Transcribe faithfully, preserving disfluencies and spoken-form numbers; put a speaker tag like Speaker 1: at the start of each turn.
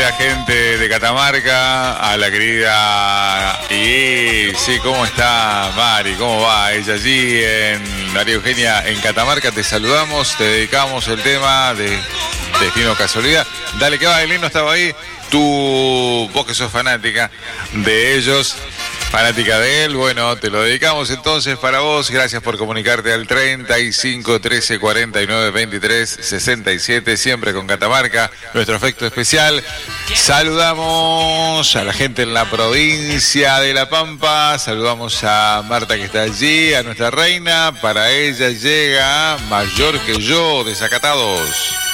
Speaker 1: querida gente de Catamarca, a la querida... Y sí, ¿cómo está Mari? ¿Cómo va ella allí en María Eugenia en Catamarca? Te saludamos, te dedicamos el tema de Destino Casualidad. Dale que va, Elín no estaba ahí. Tú, vos que sos fanática de ellos, fanática de él, bueno, te lo dedicamos entonces para vos. Gracias por comunicarte al treinta y cinco, trece, cuarenta y nueve, veintitrés, sesenta y siete, siempre con Catamarca, nuestro afecto especial. Saludamos a la gente en la provincia de La Pampa, saludamos a Marta que está allí, a nuestra reina, para ella llega Mayor que Yo, Desacatados.